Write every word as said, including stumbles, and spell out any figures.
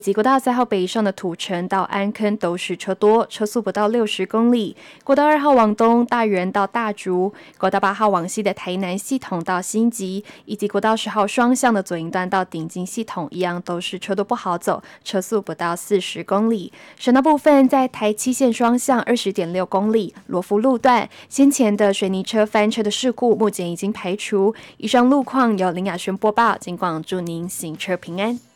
及国道三号北上的土城到安坑都是车多，车速不到六十公里。国道二号往东大园到大竹，国道八号往西的台南系统到新集，以及国道十号双向的左营段到顶金系统，一样都是车多不好走，车速不到四十公里。省道部分在台七线双向二十点六公里，罗福路段先前的水泥车翻车的事故目前已经排除。以上路况由林雅轩播报，尽管祝您行车平安。